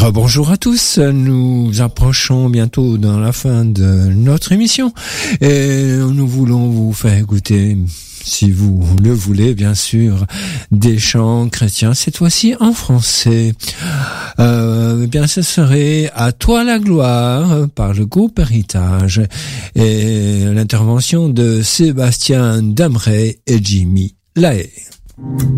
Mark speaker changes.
Speaker 1: Bonjour à tous, nous approchons bientôt dans la fin de notre émission et nous voulons vous faire écouter, si vous le voulez bien sûr, des chants chrétiens, cette fois-ci en français. Bien ce serait À toi la gloire par le groupe Héritage et l'intervention de Sébastien Damré et Jimmy Lahaye.